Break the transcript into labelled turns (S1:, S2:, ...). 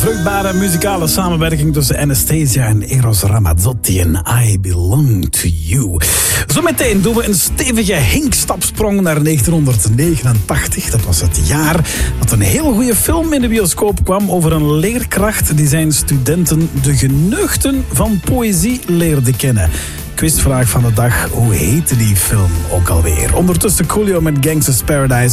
S1: vruchtbare muzikale samenwerking tussen Anastasia en Eros Ramazzotti en I Belong to You. Zometeen doen we een stevige hinkstapsprong naar 1989. Dat was het jaar dat een heel goede film in de bioscoop kwam over een leerkracht die zijn studenten de geneugten van poëzie leerde kennen. Quizvraag van de dag, hoe heette die film ook alweer? Ondertussen Coolio met Gangsta's Paradise.